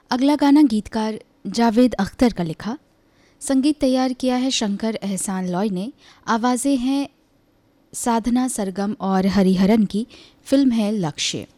अगला गाना गीतकार जावेद अख्तर का लिखा, संगीत तैयार किया है शंकर एहसान लॉय ने, आवाज़ें हैं साधना सरगम और हरिहरन की। फिल्म है लक्ष्य।